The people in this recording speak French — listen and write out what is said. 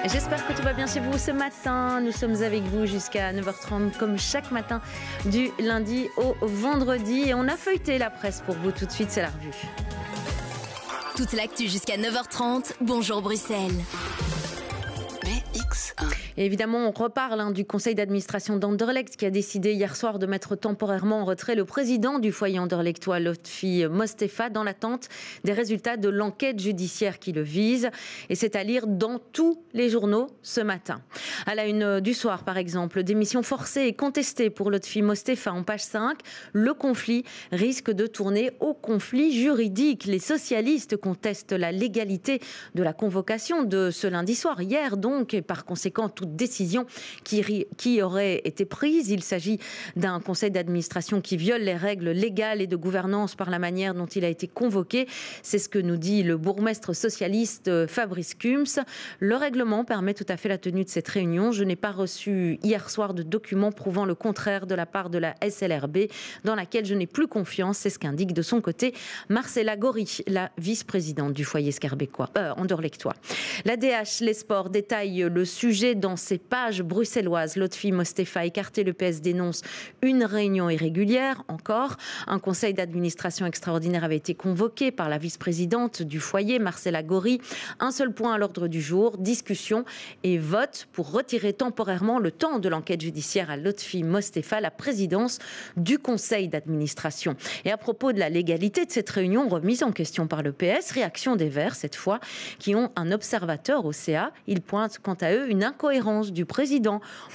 J'espère que tout va bien chez vous ce matin. Nous sommes avec vous jusqu'à 9h30 comme chaque matin du lundi au vendredi. Et on a feuilleté la presse pour vous tout de suite, c'est la revue. Toute l'actu jusqu'à 9h30. Bonjour Bruxelles. BX1. Et évidemment, on reparle du conseil d'administration d'Anderlecht qui a décidé hier soir de mettre temporairement en retrait le président du foyer anderlechtois, Lotfi Mostefa, dans l'attente des résultats de l'enquête judiciaire qui le vise. Et c'est à lire dans tous les journaux ce matin. À la une du soir, par exemple, démission forcée et contestée pour Lotfi Mostefa en page 5. Le conflit risque de tourner au conflit juridique. Les socialistes contestent la légalité de la convocation de ce lundi soir, hier donc, et par conséquent, toute décision qui aurait été prise. Il s'agit d'un conseil d'administration qui viole les règles légales et de gouvernance par la manière dont il a été convoqué. C'est ce que nous dit le bourgmestre socialiste Fabrice Kums. Le règlement permet tout à fait la tenue de cette réunion. Je n'ai pas reçu hier soir de documents prouvant le contraire de la part de la SLRB, dans laquelle je n'ai plus confiance. C'est ce qu'indique de son côté Marcela Gori, la vice-présidente du foyer anderlechtois. La DH, les sports, détaille le sujet dans ses pages bruxelloises. Lotfi Mostefa, écarté, le PS dénonce une réunion irrégulière. Encore, un conseil d'administration extraordinaire avait été convoqué par la vice-présidente du foyer, Marcela Gori. Un seul point à l'ordre du jour, discussion et vote pour retirer temporairement le temps de l'enquête judiciaire à Lotfi Mostefa, la présidence du conseil d'administration. Et à propos de la légalité de cette réunion remise en question par le PS, réaction des Verts cette fois, qui ont un observateur au CA. Ils pointent quant à eux une incohérence du président